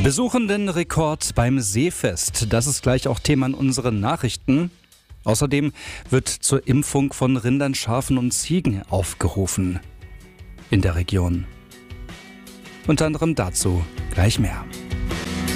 Besuchendenrekord beim Seefest. Das ist gleich auch Thema in unseren Nachrichten. Außerdem wird zur Impfung von Rindern, Schafen und Ziegen aufgerufen in der Region. Unter anderem dazu gleich mehr.